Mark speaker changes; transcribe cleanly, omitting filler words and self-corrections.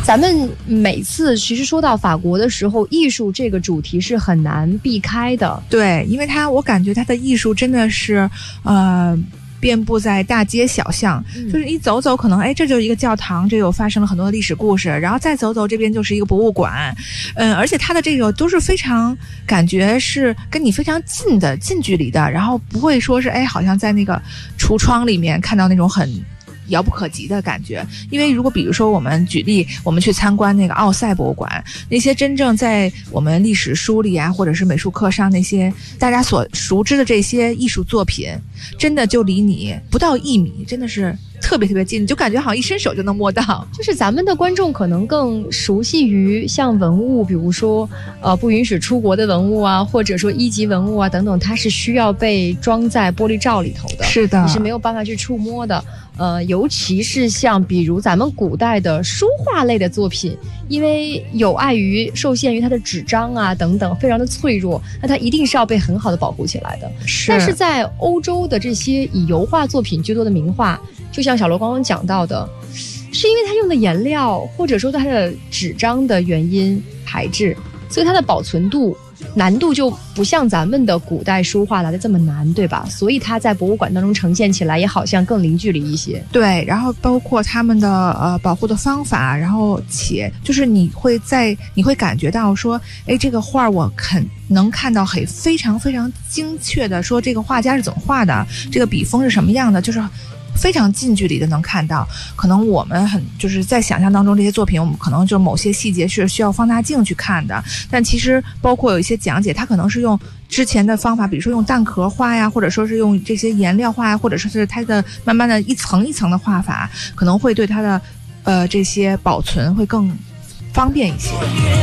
Speaker 1: 咱们每次其实说到法国的时候，艺术这个主题是很难避开的。
Speaker 2: 对，因为我感觉它的艺术真的是遍布在大街小巷，就是一走走可能这就是一个教堂，这有发生了很多的历史故事，然后再走走这边就是一个博物馆，而且它的这个都是非常感觉是跟你非常近距离的，然后不会说是好像在那个橱窗里面看到那种很遥不可及的感觉。因为如果比如说我们举例，我们去参观那个奥赛博物馆，那些真正在我们历史书里啊，或者是美术课上那些大家所熟知的这些艺术作品，真的就离你不到1米，真的是特别特别近，你就感觉好像一伸手就能摸到。
Speaker 1: 就是咱们的观众可能更熟悉于像文物，比如说不允许出国的文物啊，或者说1级文物啊等等，它是需要被装在玻璃罩里头的，
Speaker 2: 是的，
Speaker 1: 你是没有办法去触摸的。尤其是像比如咱们古代的书画类的作品，因为受限于它的纸张啊等等非常的脆弱，那它一定是要被很好的保护起来的。但是在欧洲的这些以油画作品居多的名画，就像小罗刚刚讲到的，是因为它用的颜料或者说它的纸张的原因材质，所以它的保存度难度就不像咱们的古代书画来的这么难，对吧？所以它在博物馆当中呈现起来也好像更零距离一些。
Speaker 2: 对，然后包括他们的保护的方法，然后且就是你会感觉到说，这个画我能看到非常非常精确的说这个画家是怎么画的，这个笔锋是什么样的，就是非常近距离的能看到。可能我们就是在想象当中这些作品，我们可能就某些细节是需要放大镜去看的，但其实包括有一些讲解，它可能是用之前的方法，比如说用蛋壳画呀，或者说是用这些颜料画呀，或者说是它的慢慢的一层一层的画法，可能会对它的这些保存会更方便一些。